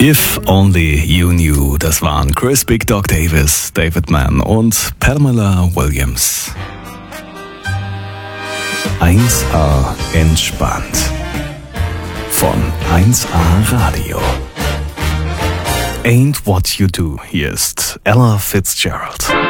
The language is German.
If Only You Knew, das waren Chris Big Dog Davis, David Mann und Pamela Williams. 1A entspannt. Von 1A Radio. Ain't What You Do. Hier ist Ella Fitzgerald.